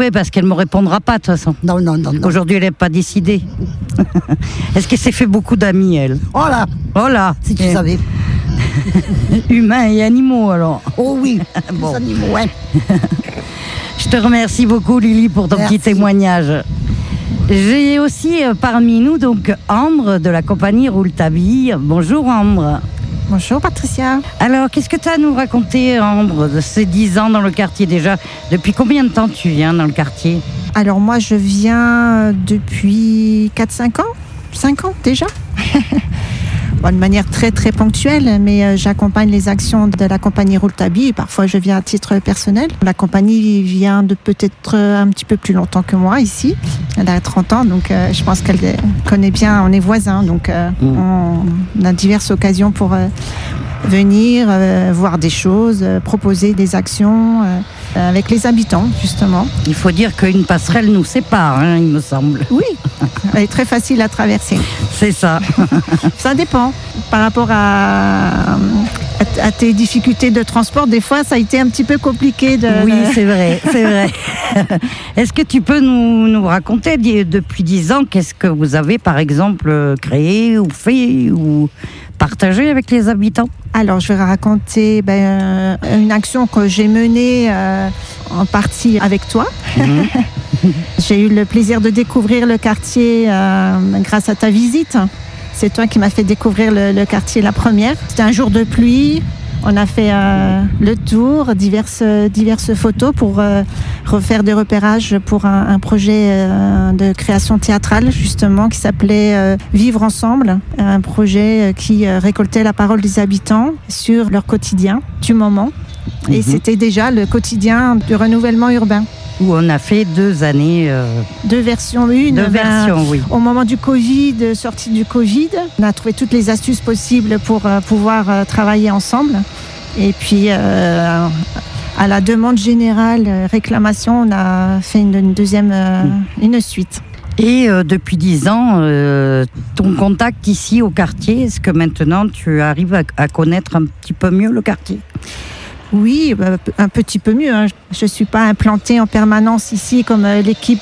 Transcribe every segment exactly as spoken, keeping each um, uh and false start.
Oui, parce qu'elle ne me répondra pas de toute façon. Non, non, non. non. Aujourd'hui, elle n'est pas décidée. Est-ce qu'elle s'est fait beaucoup d'amis, elle? Oh là, Oh là, si tu eh. savais. Humains et animaux, alors. Oh oui, Bon. les animaux, ouais. Je te remercie beaucoup, Lily, pour ton Merci. petit témoignage. J'ai aussi euh, parmi nous donc Ambre de la compagnie Rouletabille. Bonjour Ambre. Bonjour Patricia. Alors, qu'est-ce que tu as à nous raconter, Ambre, de ces dix ans dans le quartier déjà? Depuis combien de temps tu viens dans le quartier? Alors moi je viens depuis quatre cinq ans, cinq ans déjà. Bon, de manière très très ponctuelle, mais euh, j'accompagne les actions de la compagnie Rouletabille et parfois je viens à titre personnel. La compagnie vient de peut-être euh, un petit peu plus longtemps que moi ici. Elle a trente ans, donc euh, je pense qu'elle connaît bien, on est voisins, donc euh, mmh. on a diverses occasions pour euh, venir, euh, voir des choses, euh, proposer des actions euh, avec les habitants justement. Il faut dire qu'une passerelle nous sépare, hein, il me semble. Oui, elle est très facile à traverser. C'est ça. Ça dépend. Par rapport à, à, à tes difficultés de transport, des fois, ça a été un petit peu compliqué. De, oui, c'est vrai, c'est vrai. Est-ce que tu peux nous, nous raconter, depuis dix ans, qu'est-ce que vous avez, par exemple, créé ou fait ou partagé avec les habitants? Alors, je vais raconter ben, une action que j'ai menée euh, en partie avec toi. Mmh. J'ai eu le plaisir de découvrir le quartier euh, grâce à ta visite. C'est toi qui m'as fait découvrir le, le quartier la première. C'était un jour de pluie. On a fait euh, le tour, diverses, diverses photos pour euh, refaire des repérages pour un, un projet euh, de création théâtrale justement qui s'appelait euh, Vivre ensemble, un projet qui euh, récoltait la parole des habitants sur leur quotidien du moment. Mmh. Et c'était déjà le quotidien du renouvellement urbain. Où on a fait deux années. Euh... Deux versions, une. Deux versions, oui. Au moment du Covid, sortie du Covid, on a trouvé toutes les astuces possibles pour euh, pouvoir euh, travailler ensemble. Et puis, euh, à la demande générale, euh, réclamation, on a fait une, une deuxième, euh, une suite. Et euh, depuis dix ans, euh, ton contact ici au quartier, est-ce que maintenant tu arrives à, à connaître un petit peu mieux le quartier ? Oui, un petit peu mieux. Je ne suis pas implantée en permanence ici comme l'équipe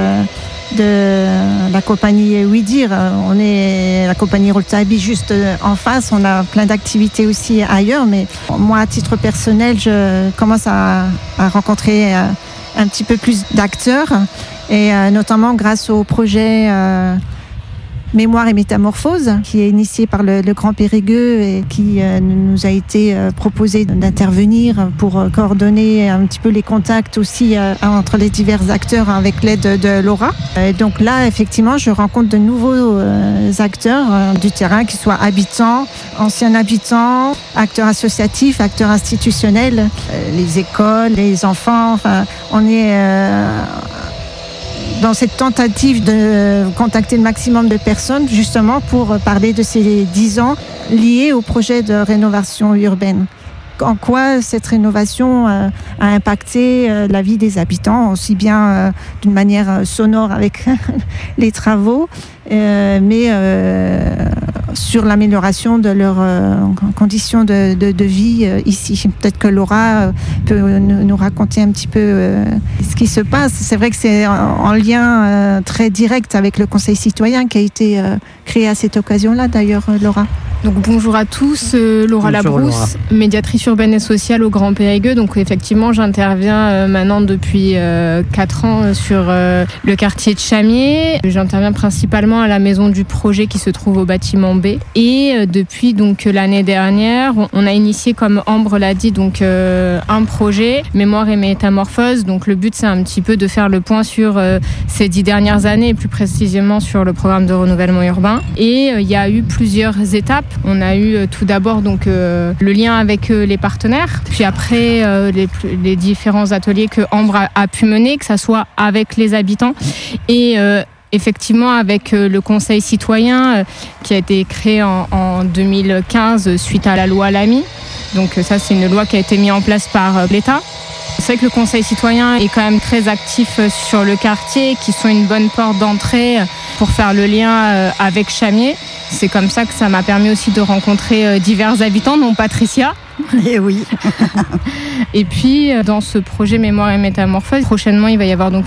de la compagnie Oui-Dire. On est la compagnie Rouletabille juste en face. On a plein d'activités aussi ailleurs. Mais moi, à titre personnel, je commence à, à rencontrer un petit peu plus d'acteurs. Et notamment grâce au projet Mémoire et Métamorphose, qui est initié par le, le Grand Périgueux et qui euh, nous a été euh, proposé d'intervenir pour euh, coordonner un petit peu les contacts aussi euh, entre les divers acteurs avec l'aide de, de Laura. Et donc là, effectivement, je rencontre de nouveaux euh, acteurs euh, du terrain, qui soient habitants, anciens habitants, acteurs associatifs, acteurs institutionnels, euh, les écoles, les enfants. Enfin, on est... Euh, dans cette tentative de contacter le maximum de personnes, justement pour parler de ces dix ans liés au projet de rénovation urbaine. En quoi cette rénovation euh, a impacté euh, la vie des habitants, aussi bien euh, d'une manière euh, sonore avec les travaux, euh, mais euh, sur l'amélioration de leurs euh, conditions de, de, de vie euh, ici. Peut-être que Laura euh, peut nous, nous raconter un petit peu euh, ce qui se passe. C'est vrai que c'est en, en lien euh, très direct avec le Conseil citoyen qui a été euh, créé à cette occasion-là, d'ailleurs, Laura. Donc bonjour à tous, euh, Laura bonjour, Labrousse, Laura. Médiatrice urbaine et sociale au Grand Périgueux. Donc effectivement, j'interviens euh, maintenant depuis euh, quatre ans sur euh, le quartier de Chamiers. J'interviens principalement à la maison du projet qui se trouve au bâtiment B. Et euh, depuis donc l'année dernière, on, on a initié, comme Ambre l'a dit, donc euh, un projet Mémoire et Métamorphose. Donc le but, c'est un petit peu de faire le point sur euh, ces dix dernières années, et plus précisément sur le programme de renouvellement urbain. Et euh, il y a eu plusieurs étapes. On a eu euh, tout d'abord donc euh, le lien avec euh, les partenaires, puis après euh, les, les différents ateliers que Ambre a, a pu mener, que ça soit avec les habitants et euh, effectivement avec euh, le Conseil citoyen euh, qui a été créé en, en deux mille quinze suite à la loi Lamy. Donc euh, ça, c'est une loi qui a été mise en place par euh, l'État. C'est vrai que le Conseil citoyen est quand même très actif sur le quartier, qui sont une bonne porte d'entrée pour faire le lien avec Chamiers. C'est comme ça que ça m'a permis aussi de rencontrer divers habitants, dont Patricia. Et oui. Et puis, dans ce projet Mémoire et Métamorphose, prochainement, il va y avoir donc